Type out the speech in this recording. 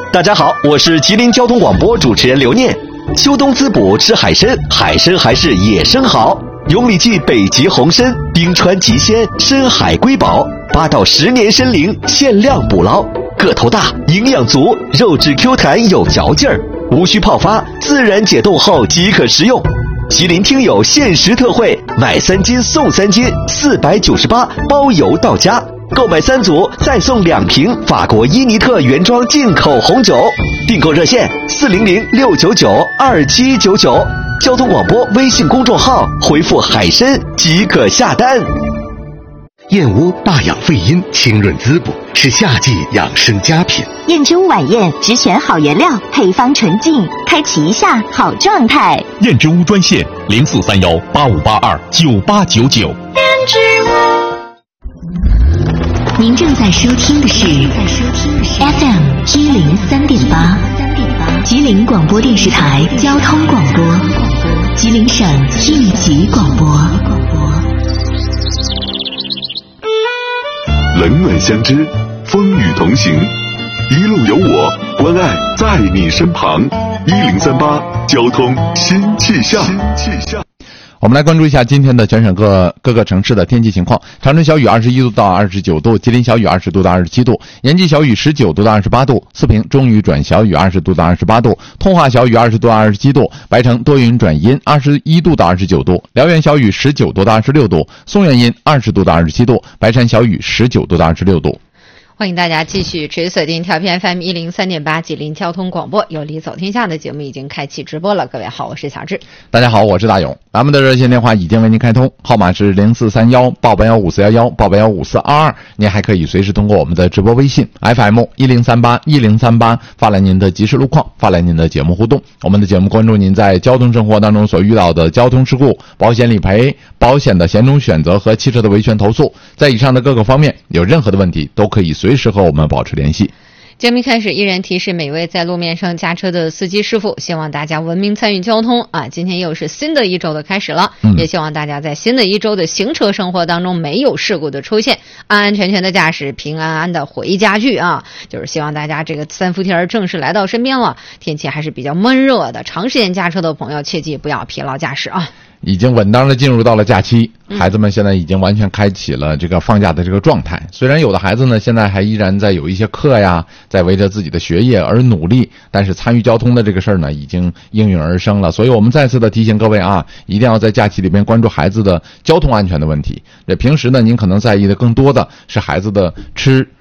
大家好，我是吉林交通广播主持人刘念。秋冬滋补吃海参，海参还是野生好。永里记北极红参，冰川极鲜，深海瑰宝，8到10年参龄，限量捕捞，个头大，营养足，肉质 Q 弹有嚼劲儿，无需泡发，自然解冻后即可食用。吉林听友限时特惠，买3斤送3斤，498包邮到家。购买3组再送2瓶法国伊尼特原装进口红酒。订购热线400-699-2799，交通广播微信公众号回复海参即可下单。 燕窝大养肺阴，清润滋补，是夏季养生佳品。 燕之屋晚宴只选好原料，配方纯净，开启一下好状态。 燕之屋专线043185829899。燕之屋。 您正在收听的是 FM 103.8，吉林广播电视台交通广播，吉林省应急广播。 冷暖相知，风雨同行，一路有我，关爱在你身旁。1038交通新气象。 我们来关注一下今天的全省各个城市的天气情况。长春小雨21度到29度，吉林小雨20度到27度，延吉小雨19度到28度，四平中雨转小雨20度到28度，通化小雨20度到27度，白城多云转阴21度到29度，辽源小雨19度到26度，松原阴20度到27度，白山小雨19度到26度。 欢迎大家继续持续锁定调频 FM 103.8吉林交通广播，有理走天下的节目已经开启直播了。各位好，我是小志。 大家好，我是大勇。咱们的热线电话已经为您开通，号码是043188154188154422。您还可以随时通过我们的直播微信 FM 1038发来您的即时路况，发来您的节目互动。我们的节目关注您在交通生活当中所遇到的交通事故、保险理赔、保险的险种选择和汽车的维权投诉，在以上的各个方面有任何的问题都可以随时和我们保持联系。 节目一开始依然提示每位在路面上驾车的司机师傅，希望大家文明参与交通啊！今天又是新的一周的开始了，也希望大家在新的一周的行车生活当中没有事故的出现，安安全全的驾驶，平安安的回家去啊！就是希望大家这个三伏天正式来到身边了，天气还是比较闷热的，长时间驾车的朋友切记不要疲劳驾驶啊！ 已经稳当的进入到了假期，孩子们现在已经完全开启了这个放假的这个状态。虽然有的孩子呢现在还依然在有一些课呀，在为着自己的学业而努力，但是参与交通的这个事儿呢已经应运而生了。所以我们再次的提醒各位啊，一定要在假期里面关注孩子的交通安全的问题。这平时呢您可能在意的更多的是孩子的吃